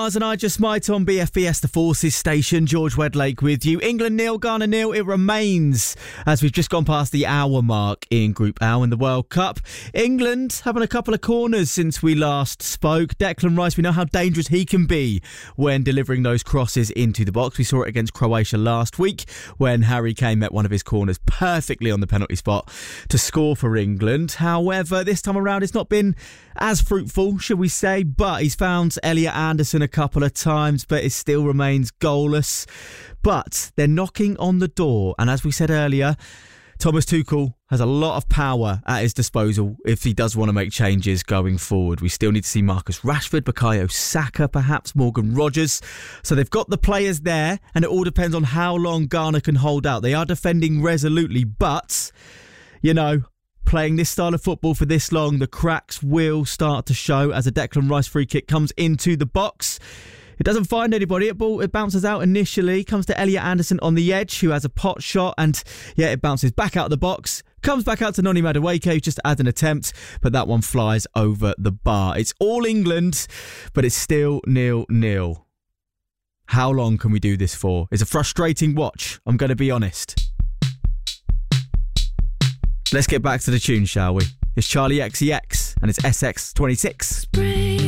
Mars and I Just Might on BFBS, the Forces station. George Wedlake with you. England 0, Ghana 0. It remains as we've just gone past the hour mark in Group L in the World Cup. England having a couple of corners since we last spoke. Declan Rice, we know how dangerous he can be when delivering those crosses into the box. We saw it against Croatia last week when Harry Kane met one of his corners perfectly on the penalty spot to score for England. However, this time around it's not been as fruitful, should we say, but he's found Elliot Anderson a couple of times, but it still remains goalless. But they're knocking on the door, and as we said earlier, Thomas Tuchel has a lot of power at his disposal if he does want to make changes going forward. We still need to see Marcus Rashford, Bukayo Saka, perhaps Morgan Rogers. So they've got the players there, and it all depends on how long Ghana can hold out. They are defending resolutely, but, you know, playing this style of football for this long, the cracks will start to show as a Declan Rice free kick comes into the box. It doesn't find anybody. It bounces out initially, comes to Elliot Anderson on the edge, who has a pot shot, and it bounces back out of the box, comes back out to Noni Madueke, who just adds an attempt, but that one flies over the bar. It's all England, but it's still 0-0. How long can we do this for? It's a frustrating watch, I'm going to be honest. Let's get back to the tune, shall we? It's Charlie XCX and it's SX26.